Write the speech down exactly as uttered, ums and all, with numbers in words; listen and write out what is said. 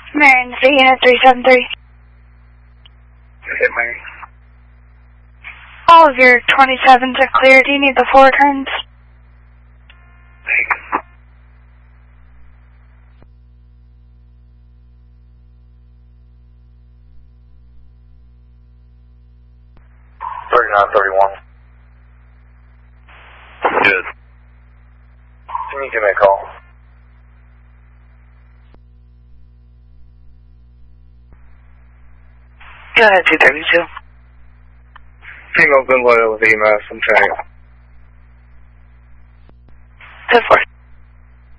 Marion State Unit three seven three. Hit Mary. All of your twenty-sevens are clear. Do you need the four turns? Thanks. thirty-nine thirty-one. Good. Can you give me a call? Go ahead, two thirty-two. Tango Glenwood with E M S, I'm trying.